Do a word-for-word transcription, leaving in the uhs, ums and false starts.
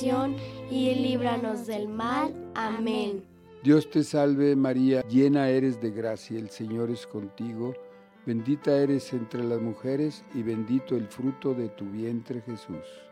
y líbranos del mal. Amén. Dios te salve María, llena eres de gracia, el Señor es contigo, bendita eres entre las mujeres y bendito el fruto de tu vientre Jesús.